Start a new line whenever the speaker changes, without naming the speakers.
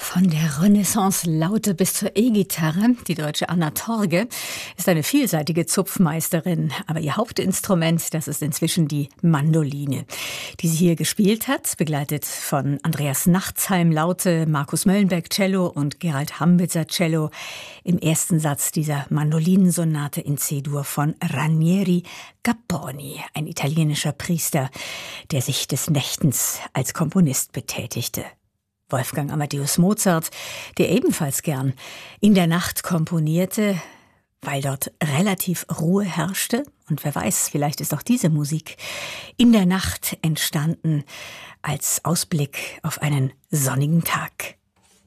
Von der Renaissance-Laute bis zur E-Gitarre, die deutsche Anna Torge, ist eine vielseitige Zupfmeisterin. Aber ihr Hauptinstrument, das ist inzwischen die Mandoline, die sie hier gespielt hat, begleitet von Andreas Nachtsheim Laute, Markus Möllenberg Cello und Gerald Hambitzer Cello im ersten Satz dieser Mandolinensonate in C-Dur von Ranieri Capponi, ein italienischer Priester, der sich des Nächtens als Komponist betätigte. Wolfgang Amadeus Mozart, der ebenfalls gern in der Nacht komponierte, weil dort relativ Ruhe herrschte. Und wer weiß, vielleicht ist auch diese Musik in der Nacht entstanden als Ausblick auf einen sonnigen Tag.